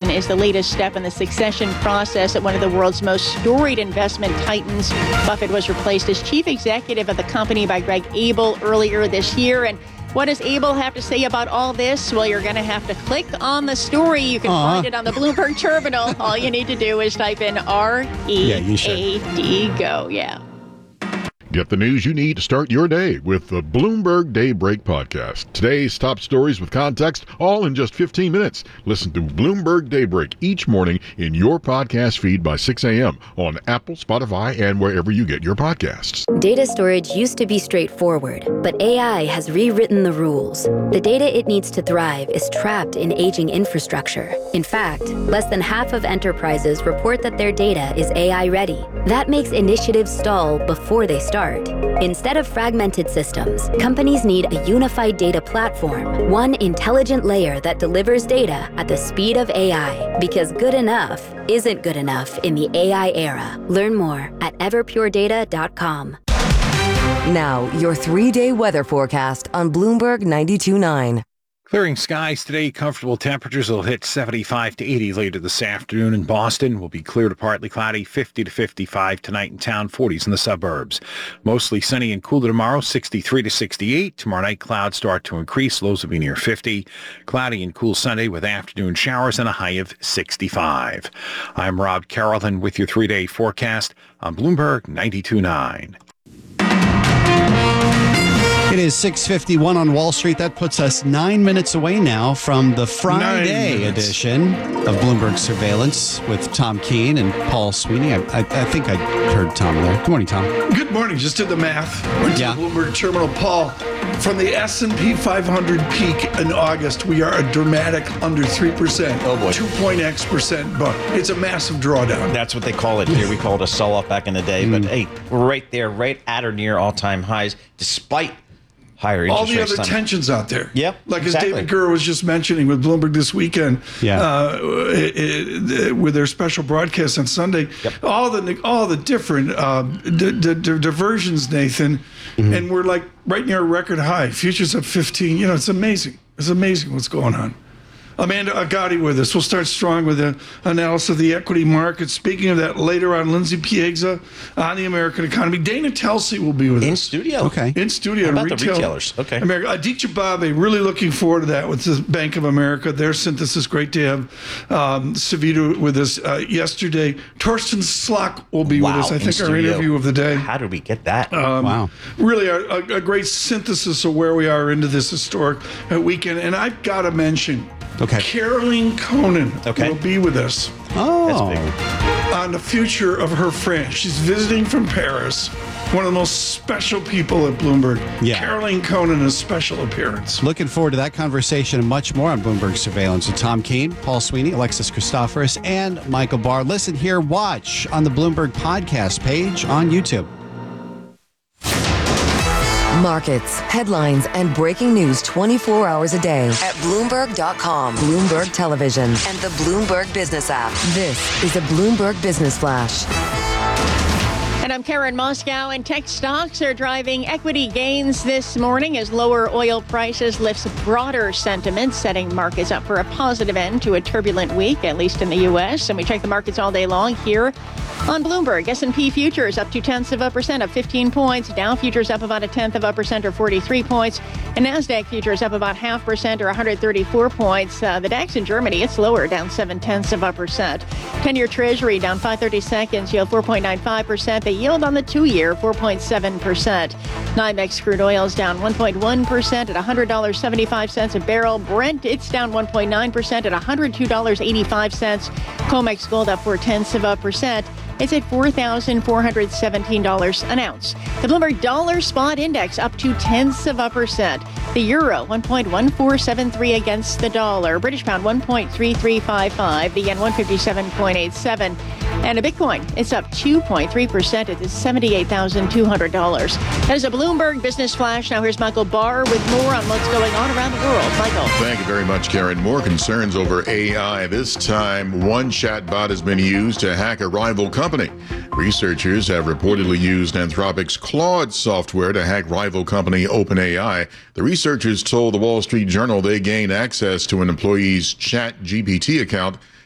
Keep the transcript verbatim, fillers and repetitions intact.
is the latest step in the succession process at one of the world's most storied investment titans. Buffett was replaced as chief executive of the company by Greg Abel earlier this year. And what does Abel have to say about all this? Well, you're going to have to click on the story. You can Aww. find it on the Bloomberg terminal. All you need to do is type in R E A D, go. Yeah. Get the news you need to start your day with the Bloomberg Daybreak podcast. Today's top stories with context, all in just fifteen minutes. Listen to Bloomberg Daybreak each morning in your podcast feed by six a.m. on Apple, Spotify, and wherever you get your podcasts. Data storage used to be straightforward, but A I has rewritten the rules. The data it needs to thrive is trapped in aging infrastructure. In fact, less than half of enterprises report that their data is A I ready. That makes initiatives stall before they start. Instead of fragmented systems, companies need a unified data platform, one intelligent layer that delivers data at the speed of A I. Because good enough isn't good enough in the A I era. Learn more at everpure data dot com. Now, your three-day weather forecast on Bloomberg ninety-two point nine. Clearing skies today, comfortable temperatures will hit seventy-five to eighty later this afternoon in Boston. Will be clear to partly cloudy, fifty to fifty-five tonight in town, forties in the suburbs. Mostly sunny and cooler tomorrow, sixty-three to sixty-eight. Tomorrow night, clouds start to increase, lows will be near fifty. Cloudy and cool Sunday with afternoon showers and a high of sixty-five. I'm Rob Carrollton with your three-day forecast on Bloomberg ninety-two point nine. It is six fifty-one on Wall Street. That puts us nine minutes away now from the Friday edition of Bloomberg Surveillance with Tom Keene and Paul Sweeney. I, I, I think I heard Tom there. Good morning, Tom. Good morning. Just did the math. Went to yeah. the Bloomberg Terminal. Paul, from the S and P five hundred peak in August, we are a dramatic under three percent. Oh, boy. two point X percent. But it's a massive drawdown. That's what they call it here. We call it a sell-off back in the day. Mm. But, hey, we're right there, right at or near all-time highs, despite higher interest all the rates. other tensions out there. Yep, like exactly. as David Gurr was just mentioning with Bloomberg this weekend, yeah. uh, it, it, with their special broadcast on Sunday, yep. all the all the different uh, d- d- d- diversions, Nathan, mm-hmm. and we're like right near a record high. Futures up fifteen. You know, it's amazing. It's amazing what's going on. Amanda Agati with us. We'll start strong with an analysis of the equity market. Speaking of that, later on, Lindsay Piegza on the American economy. Dana Telsey will be with in us. In studio. Okay. In studio. How about retail, the retailers? Okay. America. Aditya Babe, really looking forward to that with the Bank of America. Their synthesis. Great to have um, Savita with us uh, yesterday. Torsten Slok will be wow, with us. I in think studio. Our interview of the day. How did we get that? Um, wow. Really a, a, a great synthesis of where we are into this historic uh, weekend. And I've got to mention, Okay. Caroline Conan okay. will be with us. Oh. That's big. On the future of her France. She's visiting from Paris. One of the most special people at Bloomberg. Yeah. Caroline Conan, a special appearance. Looking forward to that conversation and much more on Bloomberg Surveillance with Tom Keene, Paul Sweeney, Alexis Christoforous, and Michael Barr. Listen here, watch on the Bloomberg podcast page on YouTube. Markets, headlines, and breaking news twenty-four hours a day at Bloomberg dot com, Bloomberg Television, and the Bloomberg Business app. This is a Bloomberg Business Flash. And I'm Karen Moscow, and tech stocks are driving equity gains this morning as lower oil prices lifts broader sentiment, setting markets up for a positive end to a turbulent week, at least in the U S. And we check the markets all day long here on Bloomberg. S and P futures up two tenths of a percent, up fifteen points. Dow futures up about a tenth of a percent, or forty-three points. And NASDAQ futures up about half percent, or one hundred thirty-four points. Uh, the DAX in Germany, it's lower, down seven tenths of a percent. ten-year Treasury down five thirty-seconds, yield four point nine five percent. The yield on the two-year, four point seven percent. NYMEX crude oil is down one point one percent at one hundred dollars and seventy-five cents a barrel. Brent, it's down one point nine percent at one hundred two dollars and eighty-five cents. COMEX gold up four tenths of a percent. It's at four thousand four hundred seventeen dollars an ounce. The Bloomberg Dollar Spot Index up two tenths of a percent. The euro, one point one four seven three against the dollar. British pound, one point three three five five. The yen, one fifty-seven point eight seven. And a Bitcoin, it's up two point three percent at seventy-eight thousand two hundred dollars. That is a Bloomberg Business Flash. Now here's Michael Barr with more on what's going on around the world. Michael. Thank you very much, Karen. More concerns over A I. This time, one chatbot has been used to hack a rival company. Researchers have reportedly used Anthropic's Claude software to hack rival company OpenAI. The researchers told the Wall Street Journal they gained access to an employee's ChatGPT account